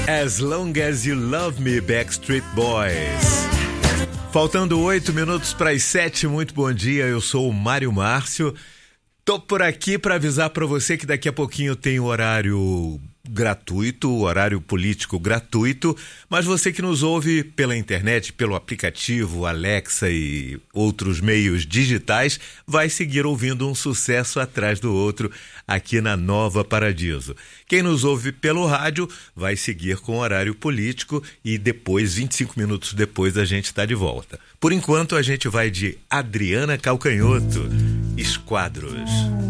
As Long As You Love Me, Backstreet Boys. Faltando 8 minutos para as 7, muito bom dia, eu sou o Mário Márcio. Tô por aqui para avisar para você que daqui a pouquinho tem horário gratuito, horário político gratuito, mas você que nos ouve pela internet, pelo aplicativo Alexa e outros meios digitais, vai seguir ouvindo um sucesso atrás do outro aqui na Nova Paradiso. Quem nos ouve pelo rádio vai seguir com horário político e depois, 25 minutos depois, a gente está de volta. Por enquanto, a gente vai de Adriana Calcanhoto, Esquadros.